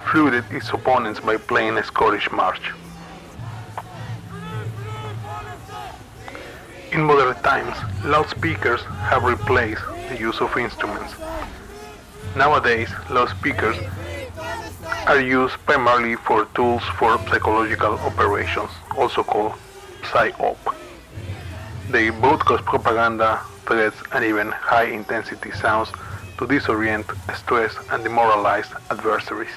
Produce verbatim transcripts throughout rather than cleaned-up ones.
flooded its opponents by playing a Scottish march. In modern times, loudspeakers have replaced the use of instruments. Nowadays, loudspeakers are used primarily for tools for psychological operations, also called psyop. They broadcast propaganda, threats, and even high-intensity sounds to disorient, stress, and demoralize adversaries.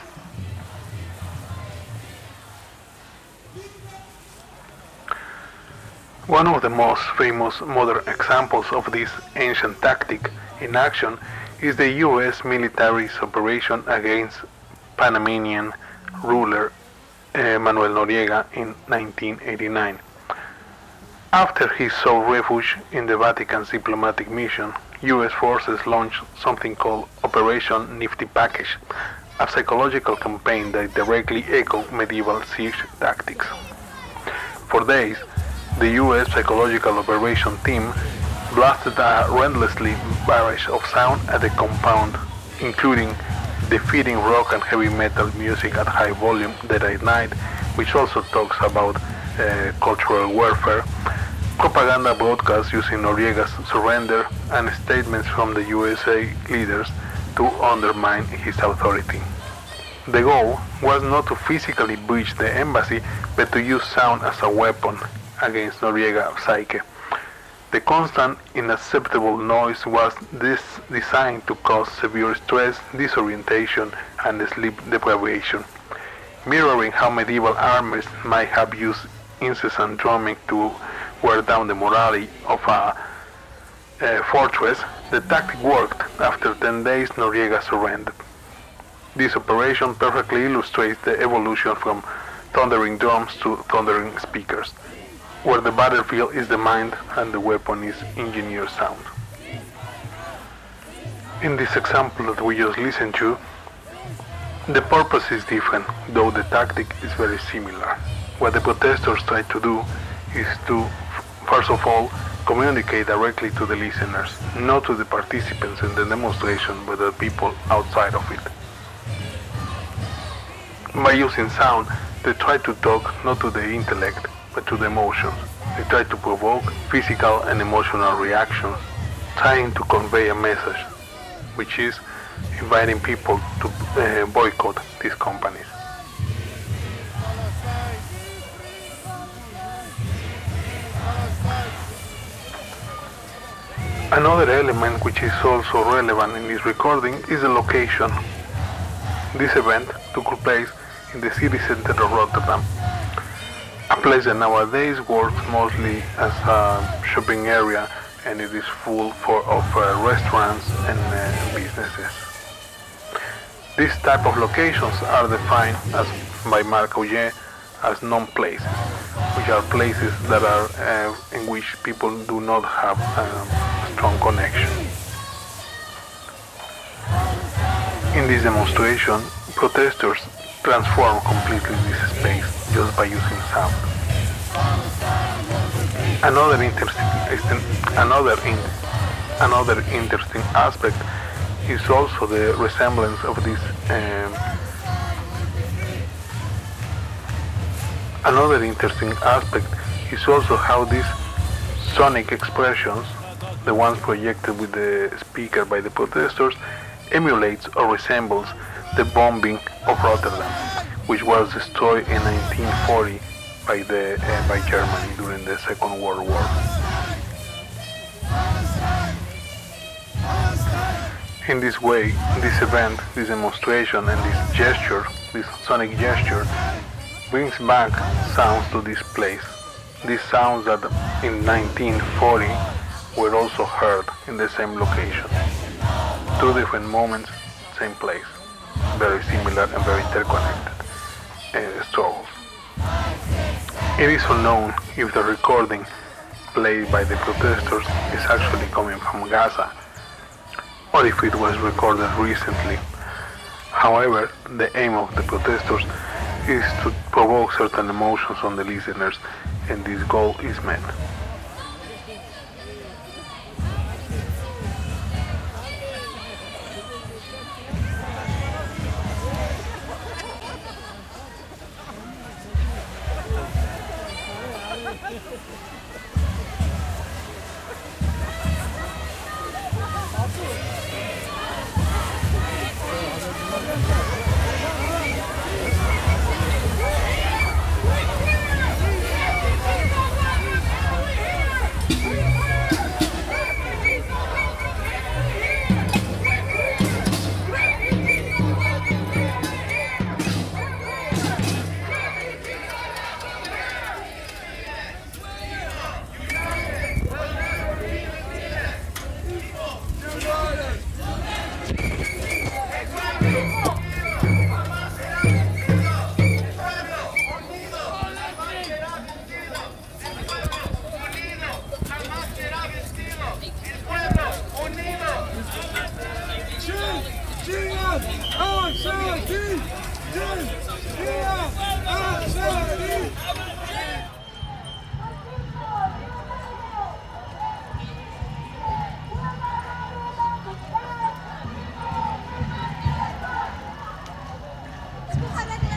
One of the most famous modern examples of this ancient tactic in action is the U S military's operation against Panamanian ruler uh, Manuel Noriega in nineteen eighty-nine. After he sought refuge in the Vatican's diplomatic mission, U S forces launched something called Operation Nifty Package, a psychological campaign that directly echoed medieval siege tactics. For days, the U S psychological operation team blasted a relentlessly barrage of sound at the compound, including defeating rock and heavy metal music at high volume Dead at Night, which also talks about uh, cultural warfare, propaganda broadcasts using Noriega's surrender, and statements from the U S A leaders to undermine his authority. The goal was not to physically breach the embassy, but to use sound as a weapon against Noriega's psyche. The constant, unacceptable noise was this designed to cause severe stress, disorientation, and sleep deprivation, mirroring how medieval armies might have used incessant drumming to wear down the morale of a, a fortress. The tactic worked. After ten days, Noriega surrendered. This operation perfectly illustrates the evolution from thundering drums to thundering speakers, where the battlefield is the mind and the weapon is engineered sound. In this example that we just listened to, the purpose is different, though the tactic is very similar. What the protesters try to do is to, first of all, communicate directly to the listeners, not to the participants in the demonstration, but the people outside of it. By using sound, they try to talk not to the intellect, but to the emotions. They try to provoke physical and emotional reactions, trying to convey a message, which is inviting people to uh, boycott these companies. Another element which is also relevant in this recording is the location. This event took place in the city center of Rotterdam, a place that nowadays works mostly as a shopping area, and it is full for, of uh, restaurants and uh, businesses. These type of locations are defined as by Marc Augé as non-places, which are places that are uh, in which people do not have a strong connection. In this demonstration, protesters transform completely this space just by using sound. Another interesting, another, in, another interesting aspect is also the resemblance of this. Um, another interesting aspect is also how these sonic expressions, the ones projected with the speaker by the protesters, emulates or resembles the bombing of Rotterdam, which was destroyed in nineteen forty by, the, uh, by Germany during the Second World War. In this way, this event, this demonstration, and this gesture, this sonic gesture, brings back sounds to this place. These sounds that in nineteen forty were also heard in the same location. Two different moments, same place. Very similar and very interconnected uh, struggles. It is unknown if the recording played by the protesters is actually coming from Gaza, or if it was recorded recently. However, the aim of the protesters is to provoke certain emotions on the listeners, and this goal is met. Bukan ada